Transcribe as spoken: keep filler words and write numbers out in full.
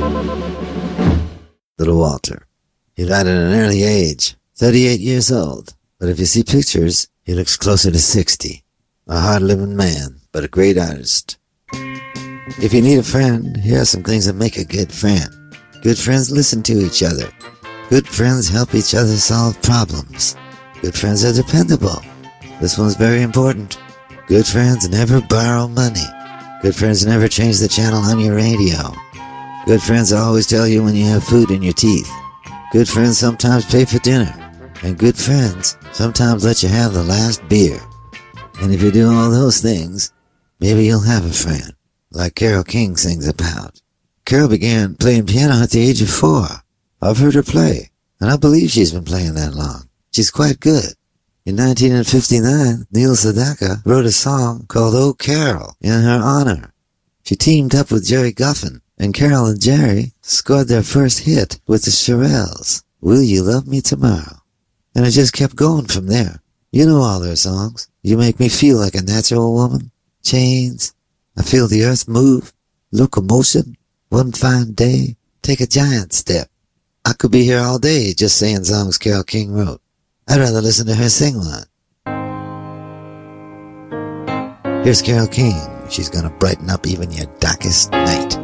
Little Walter. He died at an early age, thirty-eight years old, but if you see pictures, he looks closer to sixty. A hard-living man, but a great artist. If you need a friend, here are some things that make a good friend. Good friends listen to each other. Good friends help each other solve problems. Good friends are dependable. This one's very important. Good friends never borrow money. Good friends never change the channel on your radio. Good friends always tell you when you have food in your teeth. Good friends sometimes pay for dinner. And good friends sometimes let you have the last beer. And if you do all those things, maybe you'll have a friend, like Carole King sings about. Carole began playing piano at the age of four. I've heard her play, and I believe she's been playing that long. She's quite good. In nineteen fifty-nine, Neil Sedaka wrote a song called Oh Carole in her honor. She teamed up with Jerry Guffin, and Carole and Jerry scored their first hit with the Shirelles, Will You Love Me Tomorrow? And it just kept going from there. You know all their songs. You Make Me Feel Like a Natural Woman, Chains, I Feel the Earth Move, Locomotion, One Fine Day, Take a Giant Step. I could be here all day just saying songs Carole King wrote. I'd rather listen to her sing one. Here's Carole King. She's gonna brighten up even your darkest night.